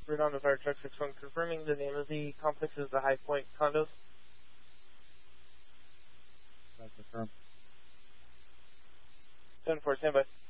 Redondo Fire Truck 61, confirming the name of the complex is the High Point Condos. That's confirmed. 10-4, standby.